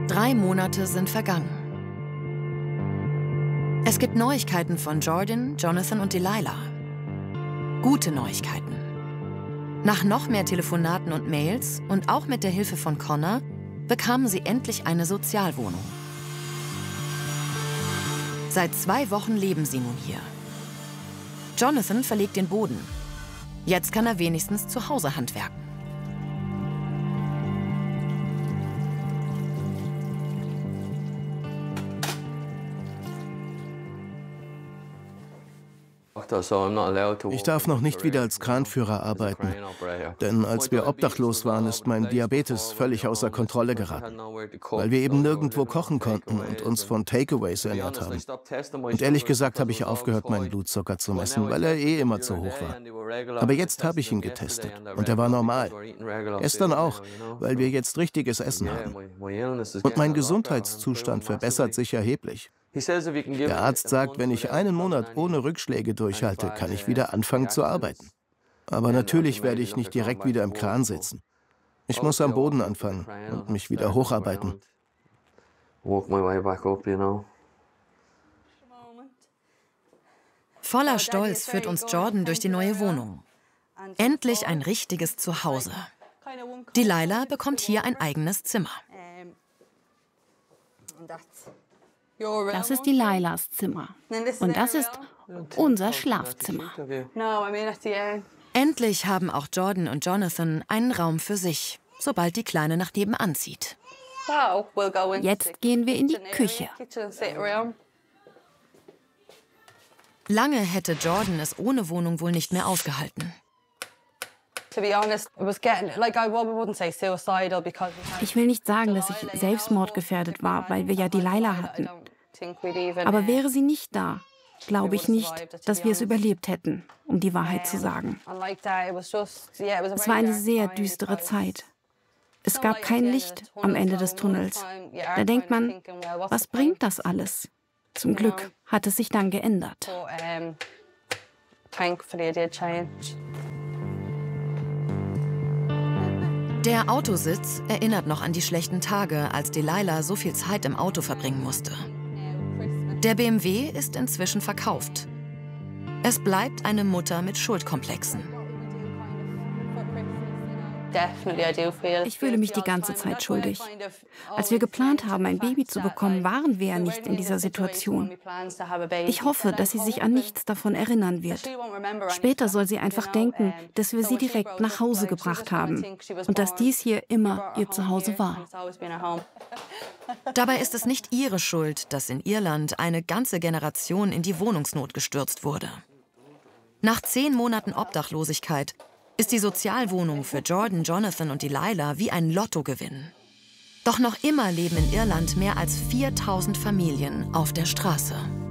3 Monate sind vergangen. Es gibt Neuigkeiten von Jordan, Jonathan und Delilah. Gute Neuigkeiten. Nach noch mehr Telefonaten und Mails und auch mit der Hilfe von Connor bekamen sie endlich eine Sozialwohnung. Seit 2 Wochen leben sie nun hier. Jonathan verlegt den Boden. Jetzt kann er wenigstens zu Hause handwerken. Ich darf noch nicht wieder als Kranführer arbeiten, denn als wir obdachlos waren, ist mein Diabetes völlig außer Kontrolle geraten, weil wir eben nirgendwo kochen konnten und uns von Takeaways ernährt haben. Und ehrlich gesagt habe ich aufgehört, meinen Blutzucker zu messen, weil er immer zu hoch war. Aber jetzt habe ich ihn getestet und er war normal. Gestern auch, weil wir jetzt richtiges Essen haben. Und mein Gesundheitszustand verbessert sich erheblich. Der Arzt sagt, wenn ich einen Monat ohne Rückschläge durchhalte, kann ich wieder anfangen zu arbeiten. Aber natürlich werde ich nicht direkt wieder im Kran sitzen. Ich muss am Boden anfangen und mich wieder hocharbeiten. Voller Stolz führt uns Jordan durch die neue Wohnung. Endlich ein richtiges Zuhause. Delilah bekommt hier ein eigenes Zimmer. Das ist Delilahs Zimmer. Und das ist unser Schlafzimmer. Endlich haben auch Jordan und Jonathan einen Raum für sich, sobald die Kleine nach nebenan zieht. Jetzt gehen wir in die Küche. Lange hätte Jordan es ohne Wohnung wohl nicht mehr ausgehalten. Ich will nicht sagen, dass ich selbstmordgefährdet war, weil wir ja Delilah hatten. Aber wäre sie nicht da, glaube ich nicht, dass wir es überlebt hätten, um die Wahrheit zu sagen. Es war eine sehr düstere Zeit. Es gab kein Licht am Ende des Tunnels. Da denkt man, was bringt das alles? Zum Glück hat es sich dann geändert. Der Autositz erinnert noch an die schlechten Tage, als Delilah so viel Zeit im Auto verbringen musste. Der BMW ist inzwischen verkauft. Es bleibt eine Mutter mit Schuldkomplexen. Ich fühle mich die ganze Zeit schuldig. Als wir geplant haben, ein Baby zu bekommen, waren wir ja nicht in dieser Situation. Ich hoffe, dass sie sich an nichts davon erinnern wird. Später soll sie einfach denken, dass wir sie direkt nach Hause gebracht haben und dass dies hier immer ihr Zuhause war. Dabei ist es nicht ihre Schuld, dass in Irland eine ganze Generation in die Wohnungsnot gestürzt wurde. Nach 10 Monaten Obdachlosigkeit ist die Sozialwohnung für Jordan, Jonathan und Delilah wie ein Lottogewinn. Doch noch immer leben in Irland mehr als 4000 Familien auf der Straße.